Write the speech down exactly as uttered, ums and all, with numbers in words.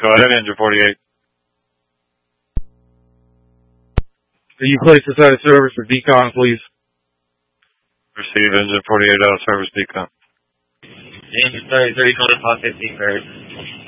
Go ahead, engine forty-eight. Can you place this out of service for decon, please? Receive, engine forty-eight out of service, decon. Engine thirty-three, code five fifteen, Barry.